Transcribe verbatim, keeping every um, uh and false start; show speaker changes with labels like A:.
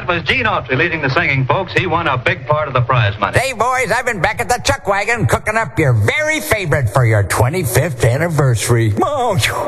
A: That was Gene Autry leading the singing, folks. He won a big part of the prize money.
B: Hey, boys, I've been back at the Chuck Wagon cooking up your very favorite for your twenty-fifth anniversary. Oh,